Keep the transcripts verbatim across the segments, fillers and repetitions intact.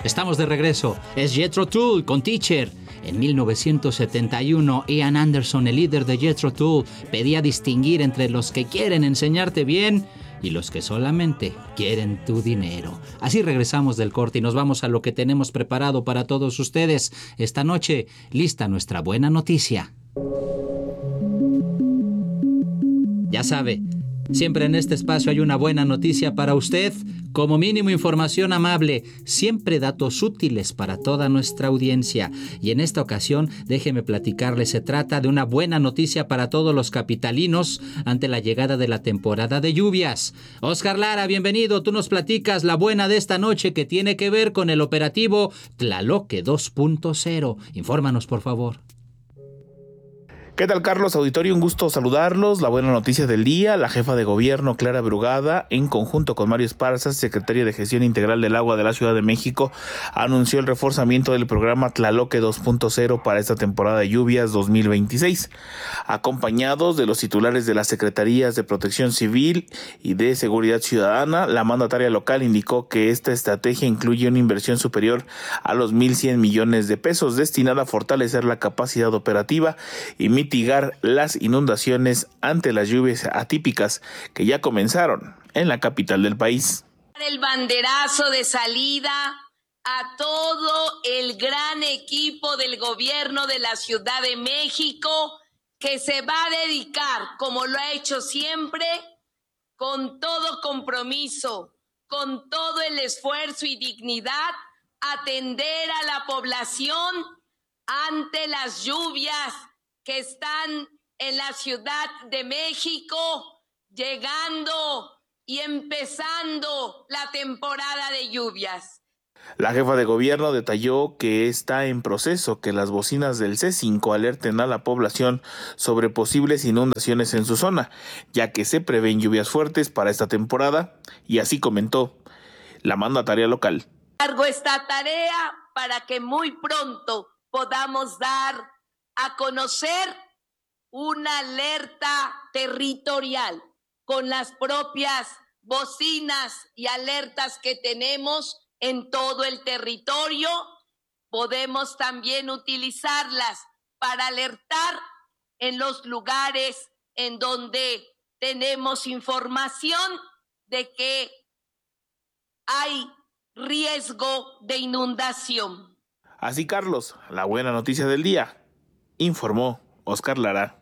Estamos de regreso. Es Jethro Tull con Teacher. En mil novecientos setenta y uno, Ian Anderson, el líder de Jethro Tull, pedía distinguir entre los que quieren enseñarte bien y los que solamente quieren tu dinero. Así regresamos del corte y nos vamos a lo que tenemos preparado para todos ustedes. Esta noche, lista nuestra buena noticia. Ya sabe, siempre en este espacio hay una buena noticia para usted, como mínimo información amable, siempre datos útiles para toda nuestra audiencia. Y en esta ocasión, déjeme platicarle, se trata de una buena noticia para todos los capitalinos ante la llegada de la temporada de lluvias. Oscar Lara, bienvenido, tú nos platicas la buena de esta noche que tiene que ver con el operativo Tlaloque dos punto cero. Infórmanos, por favor. ¿Qué tal, Carlos? Auditorio, un gusto saludarlos. La buena noticia del día: la jefa de gobierno, Clara Brugada, en conjunto con Mario Esparza, secretario de Gestión Integral del Agua de la Ciudad de México, anunció el reforzamiento del programa Tlaloque dos punto cero para esta temporada de lluvias dos mil veintiséis. Acompañados de los titulares de las Secretarías de Protección Civil y de Seguridad Ciudadana, la mandataria local indicó que esta estrategia incluye una inversión superior a los mil cien millones de pesos destinada a fortalecer la capacidad operativa y mitigar las inundaciones ante las lluvias atípicas que ya comenzaron en la capital del país. El banderazo de salida a todo el gran equipo del gobierno de la Ciudad de México, que se va a dedicar, como lo ha hecho siempre, con todo compromiso, con todo el esfuerzo y dignidad, a atender a la población ante las lluvias que están en la Ciudad de México, llegando y empezando la temporada de lluvias. La jefa de gobierno detalló que está en proceso que las bocinas del C cinco alerten a la población sobre posibles inundaciones en su zona, ya que se prevén lluvias fuertes para esta temporada, y así comentó la mandataria local. Cargo esta tarea para que muy pronto podamos dar a conocer una alerta territorial con las propias bocinas y alertas que tenemos en todo el territorio. Podemos también utilizarlas para alertar en los lugares en donde tenemos información de que hay riesgo de inundación. Así, Carlos, la buena noticia del día, informó Oscar Lara.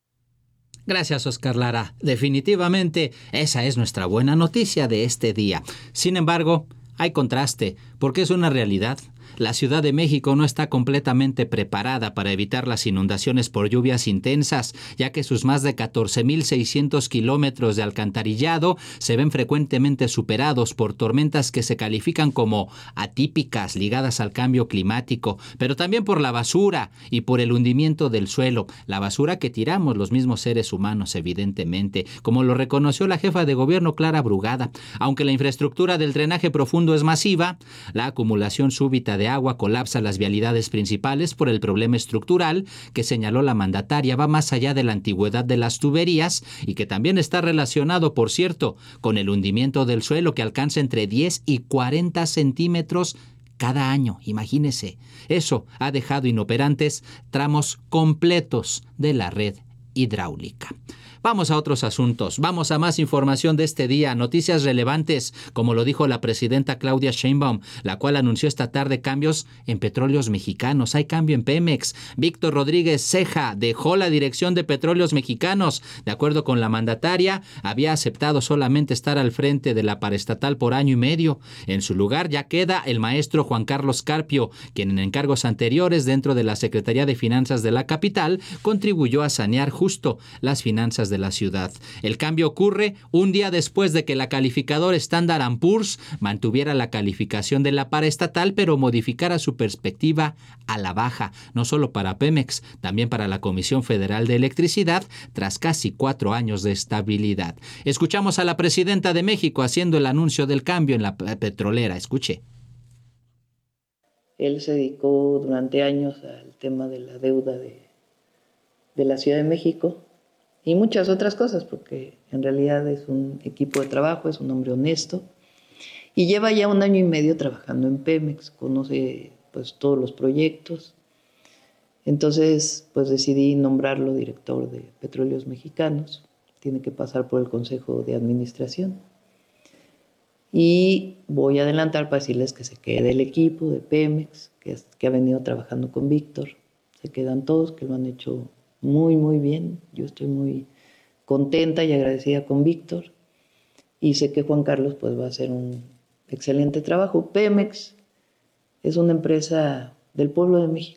Gracias, Oscar Lara. Definitivamente, esa es nuestra buena noticia de este día. Sin embargo, hay contraste, porque es una realidad. La Ciudad de México no está completamente preparada para evitar las inundaciones por lluvias intensas, ya que sus más de catorce mil seiscientos kilómetros de alcantarillado se ven frecuentemente superados por tormentas que se califican como atípicas, ligadas al cambio climático, pero también por la basura y por el hundimiento del suelo, la basura que tiramos los mismos seres humanos, evidentemente, como lo reconoció la jefa de gobierno Clara Brugada. Aunque la infraestructura del drenaje profundo es masiva, la acumulación súbita de agua colapsa las vialidades principales por el problema estructural que señaló la mandataria va más allá de la antigüedad de las tuberías y que también está relacionado, por cierto, con el hundimiento del suelo que alcanza entre diez y cuarenta centímetros cada año. Imagínese, eso ha dejado inoperantes tramos completos de la red hidráulica. Vamos a otros asuntos, vamos a más información de este día, noticias relevantes, como lo dijo la presidenta Claudia Sheinbaum, la cual anunció esta tarde cambios en Petróleos Mexicanos. Hay cambio en Pemex. Víctor Rodríguez Ceja dejó la dirección de Petróleos Mexicanos. De acuerdo con la mandataria, había aceptado solamente estar al frente de la paraestatal por año y medio. En su lugar ya queda el maestro Juan Carlos Carpio, quien en encargos anteriores dentro de la Secretaría de Finanzas de la capital contribuyó a sanear justo las finanzas de la ciudad. El cambio ocurre un día después de que la calificadora Standard and Poor's mantuviera la calificación de la paraestatal, pero modificara su perspectiva a la baja, no solo para Pemex, también para la Comisión Federal de Electricidad, tras casi cuatro años de estabilidad. Escuchamos a la presidenta de México haciendo el anuncio del cambio en la petrolera. Escuche. Él se dedicó durante años al tema de la deuda de, de la Ciudad de México y muchas otras cosas, porque en realidad es un equipo de trabajo, es un hombre honesto Y lleva ya un año y medio trabajando en Pemex, conoce pues todos los proyectos. Entonces pues decidí nombrarlo director de Petróleos Mexicanos. Tiene que pasar por el Consejo de Administración. Y voy a adelantar para decirles que se quede el equipo de Pemex, que, es, que ha venido trabajando con Víctor. Se quedan todos, que lo han hecho muy, muy bien. Yo estoy muy contenta y agradecida con Víctor. Y sé que Juan Carlos pues, va a hacer un excelente trabajo. Pemex es una empresa del pueblo de México.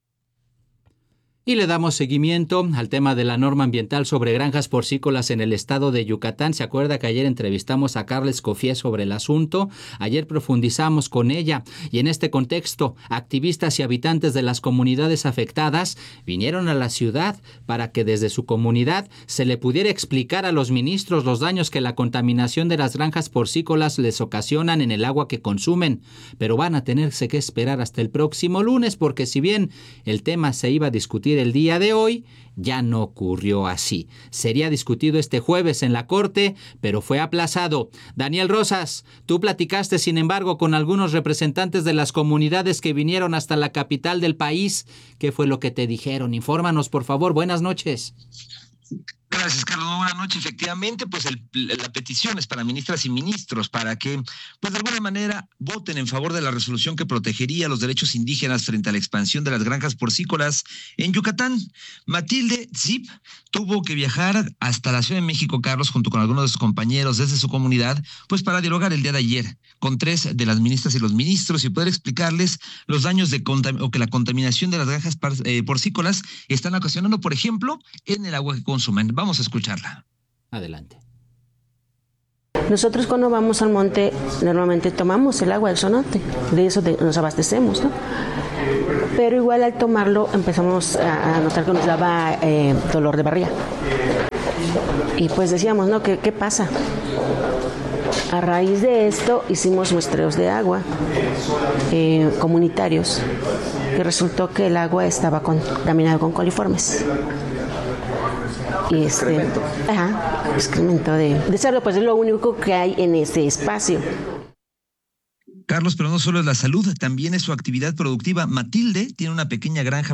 Y le damos seguimiento al tema de la norma ambiental sobre granjas porcícolas en el estado de Yucatán. ¿Se acuerda que ayer entrevistamos a Carla Escoffier sobre el asunto? Ayer profundizamos con ella y en este contexto, activistas y habitantes de las comunidades afectadas vinieron a la ciudad para que desde su comunidad se le pudiera explicar a los ministros los daños que la contaminación de las granjas porcícolas les ocasionan en el agua que consumen. Pero van a tenerse que esperar hasta el próximo lunes porque si bien el tema se iba a discutir el día de hoy, ya no ocurrió así. Sería discutido este jueves en la Corte, pero fue aplazado. Daniel Rosas, tú platicaste, sin embargo, con algunos representantes de las comunidades que vinieron hasta la capital del país. ¿Qué fue lo que te dijeron? Infórmanos, por favor. Buenas noches. Gracias, Carlos. Buenas noches. Efectivamente, pues el, la petición es para ministras y ministros para que, pues de alguna manera, voten en favor de la resolución que protegería los derechos indígenas frente a la expansión de las granjas porcícolas en Yucatán. Matilde Zip tuvo que viajar hasta la Ciudad de México, Carlos, junto con algunos de sus compañeros desde su comunidad, pues para dialogar el día de ayer con tres de las ministras y los ministros y poder explicarles los daños de contam- o que la contaminación de las granjas par- eh, porcícolas están ocasionando, por ejemplo, en el agua que consumen. Vamos a escucharla. Adelante. Nosotros cuando vamos al monte normalmente tomamos el agua del zonote, de eso de, nos abastecemos, ¿no? Pero igual al tomarlo empezamos a, a notar que nos daba eh, dolor de barriga. Y pues decíamos, ¿no? ¿Qué, qué pasa? A raíz de esto hicimos muestreos de agua eh, comunitarios y resultó que el agua estaba contaminada con coliformes. Y este, excremento. Ajá, excremento de, de cerdo, pues es lo único que hay en ese espacio. Carlos, pero no solo es la salud, también es su actividad productiva. Matilde tiene una pequeña granja